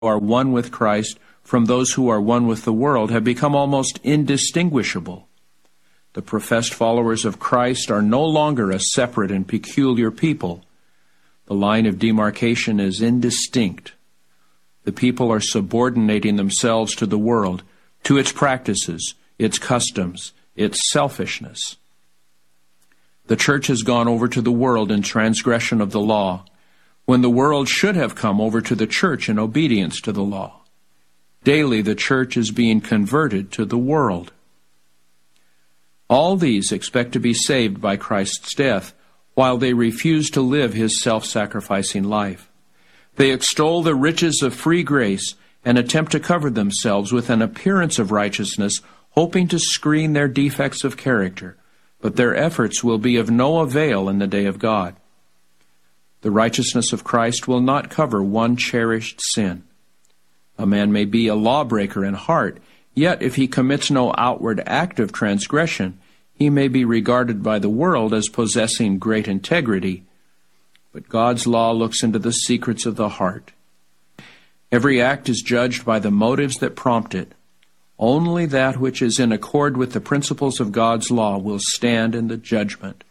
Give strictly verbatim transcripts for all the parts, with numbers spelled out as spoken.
are one with Christ from those who are one with the world have become almost indistinguishable. The professed followers of Christ are no longer a separate and peculiar people. The line of demarcation is indistinct. The people are subordinating themselves to the world, to its practices, its customs, its selfishness. The church has gone over to the world in transgression of the law, when the world should have come over to the church in obedience to the law. Daily the church is being converted to the world. All these expect to be saved by Christ's death, while they refuse to live his self-sacrificing life. They extol the riches of free grace and attempt to cover themselves with an appearance of righteousness, hoping to screen their defects of character, but their efforts will be of no avail in the day of God. The righteousness of Christ will not cover one cherished sin. A man may be a lawbreaker in heart, yet if he commits no outward act of transgression, he may be regarded by the world as possessing great integrity. But God's law looks into the secrets of the heart. Every act is judged by the motives that prompt it. Only that which is in accord with the principles of God's law will stand in the judgment.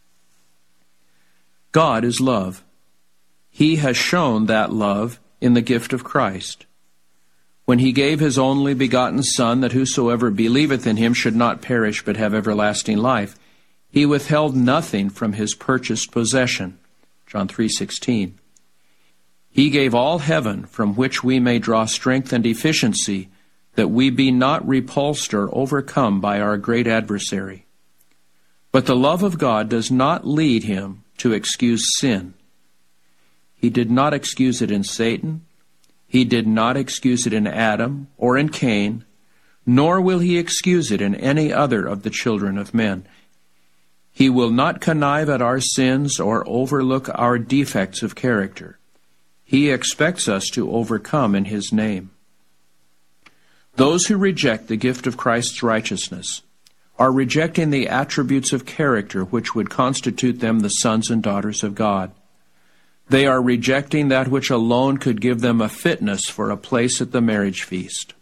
God is love. He has shown that love in the gift of Christ. When he gave his only begotten Son, that whosoever believeth in him should not perish but have everlasting life, he withheld nothing from his purchased possession. John three sixteen. He gave all heaven, from which we may draw strength and efficiency, that we be not repulsed or overcome by our great adversary. But the love of God does not lead him to excuse sin. He did not excuse it in Satan. He did not excuse it in Adam or in Cain, nor will he excuse it in any other of the children of men. He will not connive at our sins or overlook our defects of character. He expects us to overcome in his name. Those who reject the gift of Christ's righteousness are rejecting the attributes of character which would constitute them the sons and daughters of God. They are rejecting that which alone could give them a fitness for a place at the marriage feast.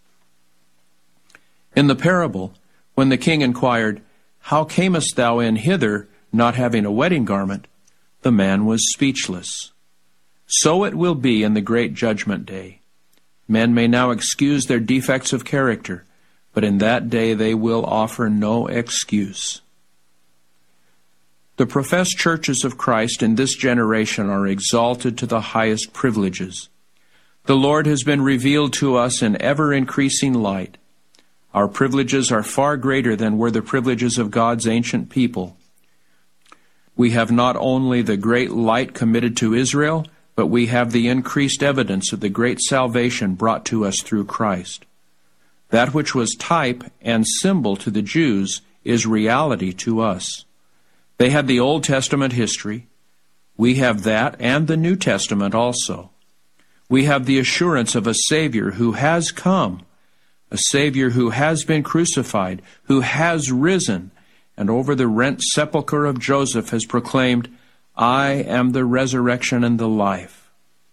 In the parable, when the king inquired, "How camest thou in hither, not having a wedding garment?" the man was speechless. So it will be in the great judgment day. Men may now excuse their defects of character, but in that day they will offer no excuse. The professed churches of Christ in this generation are exalted to the highest privileges. The Lord has been revealed to us in ever-increasing light. Our privileges are far greater than were the privileges of God's ancient people. We have not only the great light committed to Israel, but we have the increased evidence of the great salvation brought to us through Christ. That which was type and symbol to the Jews is reality to us. They had the Old Testament history. We have that and the New Testament also. We have the assurance of a Savior who has come, a Savior who has been crucified, who has risen, and over the rent sepulchre of Joseph has proclaimed, "I am the resurrection and the life."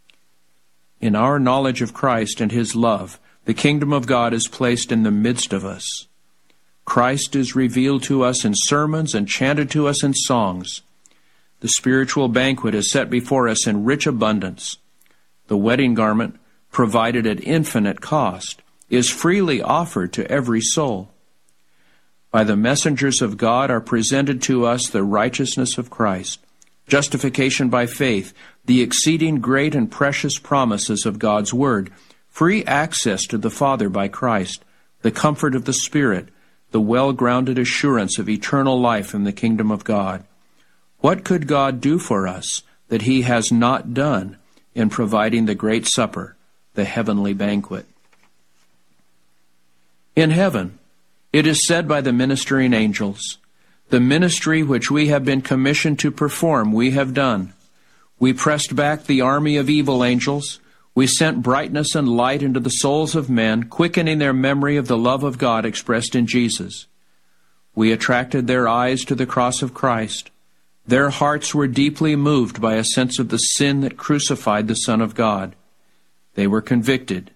In our knowledge of Christ and his love, the kingdom of God is placed in the midst of us. Christ is revealed to us in sermons and chanted to us in songs. The spiritual banquet is set before us in rich abundance. The wedding garment, provided at infinite cost, is freely offered to every soul. By the messengers of God are presented to us the righteousness of Christ, justification by faith, the exceeding great and precious promises of God's Word, free access to the Father by Christ, the comfort of the Spirit, the well-grounded assurance of eternal life in the kingdom of God. What could God do for us that he has not done in providing the great supper, the heavenly banquet? In heaven, it is said by the ministering angels, "The ministry which we have been commissioned to perform, we have done. We pressed back the army of evil angels. We sent brightness and light into the souls of men, quickening their memory of the love of God expressed in Jesus. We attracted their eyes to the cross of Christ. Their hearts were deeply moved by a sense of the sin that crucified the Son of God. They were convicted